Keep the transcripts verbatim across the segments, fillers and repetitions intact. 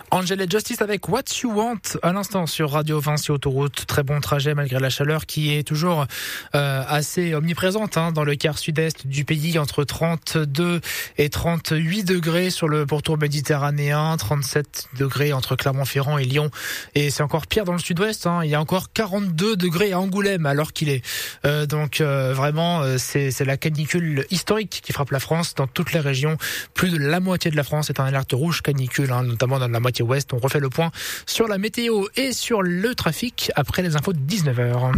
Angel et Justice avec What You Want à l'instant sur Radio Vinci Autoroute. Très bon trajet malgré la chaleur qui est toujours euh, assez omniprésente hein, dans le quart sud-est du pays, entre trente-deux et trente-huit degrés sur le pourtour méditerranéen, trente-sept degrés entre Clermont-Ferrand et Lyon, et c'est encore pire dans le sud-ouest. Hein. Il y a encore quarante-deux degrés à Angoulême alors qu'il est. Euh, donc euh, vraiment, euh, c'est, c'est la canicule historique qui frappe la France dans toutes les régions. Plus de la moitié de la France est en alerte rouge canicule, hein, notamment dans la moitié ouest. On refait le point sur la météo et sur le trafic après les infos de dix-neuf heures.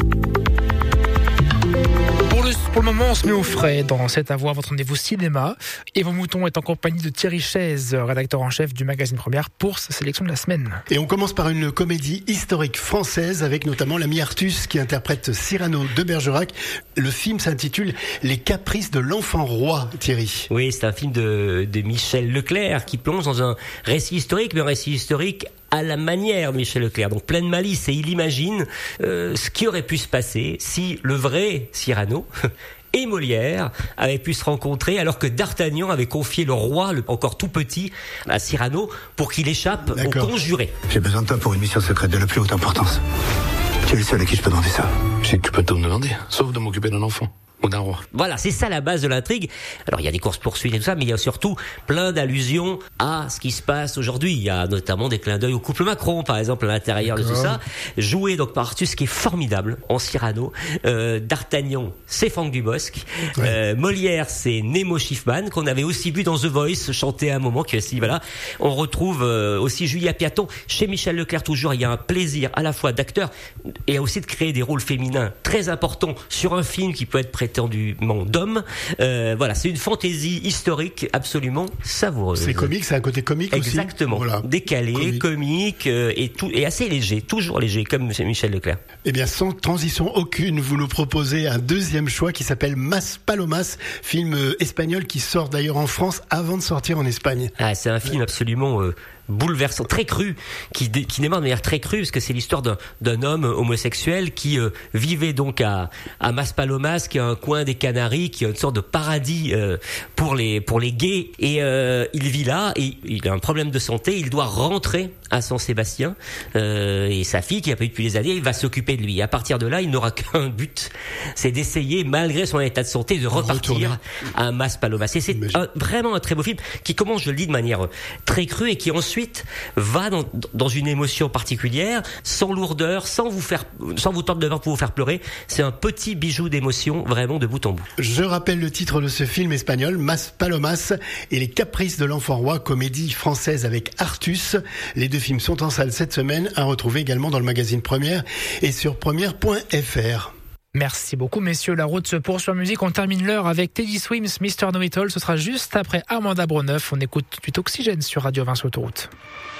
Pour le, pour le moment, on se met au frais dans cette avoir votre rendez-vous cinéma. Yvon Mouton est en compagnie de Thierry Chaise, rédacteur en chef du magazine Première, pour sa sélection de la semaine. Et on commence par une comédie historique française avec notamment l'ami Artus qui interprète Cyrano de Bergerac. Le film s'intitule Les caprices de l'enfant roi, Thierry. Oui, c'est un film de, de Michel Leclerc qui plonge dans un récit historique, mais un récit historique à la manière de Michel Leclerc, donc plein de malice, et il imagine euh, ce qui aurait pu se passer si le vrai Cyrano et Molière avaient pu se rencontrer alors que D'Artagnan avait confié le roi, le, encore tout petit, à Cyrano pour qu'il échappe D'accord. au conjuré. J'ai besoin de toi pour une mission secrète de la plus haute importance. Tu es le seul à qui je peux demander ça. Je sais que tu peux tout me demander, sauf de m'occuper d'un enfant. Ou d'un roi. Voilà, c'est ça la base de l'intrigue. Alors il y a des courses-poursuites et tout ça, mais il y a surtout plein d'allusions à ce qui se passe aujourd'hui. Il y a notamment des clins d'œil au couple Macron, par exemple, à l'intérieur D'accord. de tout ça. Joué donc par Artus, qui est formidable en Cyrano. Euh, D'Artagnan, c'est Franck Dubosc. Ouais. Euh, Molière, c'est Nemo Schiffman, qu'on avait aussi vu dans The Voice chanter à un moment. Qui aussi, voilà. On retrouve euh, aussi Julia Piaton. Chez Michel Leclerc, toujours, il y a un plaisir à la fois d'acteur et aussi de créer des rôles féminins très importants sur un film qui peut être prêté étendument d'hommes. Euh, voilà, c'est une fantaisie historique absolument savoureuse. C'est comique, c'est un côté comique Exactement. aussi. Exactement. Voilà. Décalé, comique, comique euh, et tout, et assez léger, toujours léger, comme Michel Leclerc. Eh bien, sans transition aucune, vous nous proposez un deuxième choix qui s'appelle Mas Palomas, film espagnol qui sort d'ailleurs en France avant de sortir en Espagne. Ah, c'est un film absolument euh, bouleversant, très cru, qui, dé, qui démarre de manière très crue, parce que c'est l'histoire d'un, d'un homme homosexuel qui euh, vivait donc à, à Maspalomas, qui est un coin des Canaries, qui est une sorte de paradis euh, pour les pour les gays, et euh, il vit là, et il a un problème de santé, il doit rentrer à San Sébastien, euh, et sa fille, qui a pas eu depuis des années, il va s'occuper de lui. À partir de là, il n'aura qu'un but, c'est d'essayer, malgré son état de santé, de repartir Retourner. à Maspalomas. Et c'est un, vraiment un très beau film, qui commence, je le dis, de manière très crue, et qui ensuite va dans, dans une émotion particulière, sans lourdeur, sans vous faire, sans vous tordre de verre pour vous faire pleurer. C'est un petit bijou d'émotion, vraiment de bout en bout. Je rappelle le titre de ce film espagnol, Mas Palomas et les caprices de l'enfant roi, comédie française avec Artus. Les deux films sont en salle cette semaine, à retrouver également dans le magazine Première et sur première point f r. Merci beaucoup, messieurs. La route se poursuit en musique. On termine l'heure avec Teddy Swims, mister Know It All. Ce sera juste après Amanda Broneuf. On écoute tout de suite Oxygène sur Radio Vinci Autoroute.